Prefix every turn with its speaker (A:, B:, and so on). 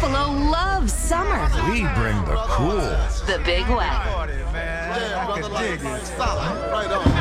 A: Buffalo loves summer.
B: We bring the cool.
A: The Big Wet.
C: Yeah, brother, like, solid. Right on.